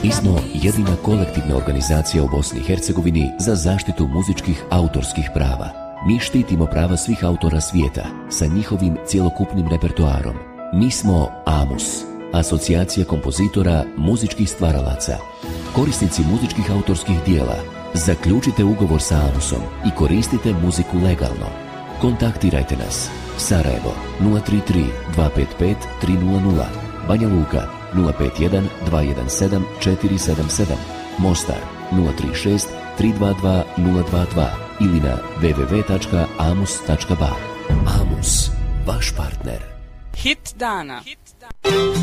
Mi smo jedina kolektivna organizacija u Bosni i Hercegovini za zaštitu muzičkih autorskih prava. Mi štitimo prava svih autora svijeta sa njihovim cjelokupnim repertoarom. Mi smo AMUS, Asocijacija kompozitora muzičkih stvaralaca. Korisnici muzičkih autorskih dijela, zaključite ugovor sa AMUS-om i koristite muziku legalno. Kontaktirajte nas. Sarajevo 033 255 300, Banja Luka 051 217 477, Mostar 036 322 022 ili na www.amus.ba. AMUS, vaš partner. Hit dana.